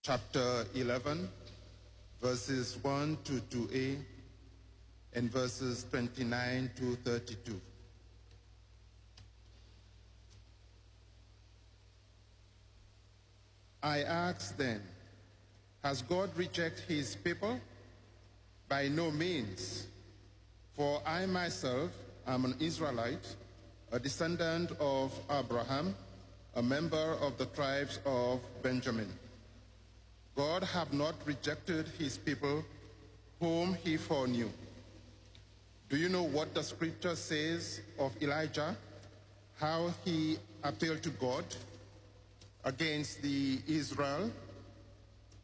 chapter 11, verses 1 to 2a, and verses 29 to 32. I ask then, has God rejected his people? By no means, for I myself am an Israelite, a descendant of Abraham, a member of the tribes of Benjamin. God have not rejected his people whom he foreknew. Do you know what the scripture says of Elijah, how he appealed to God against the Israel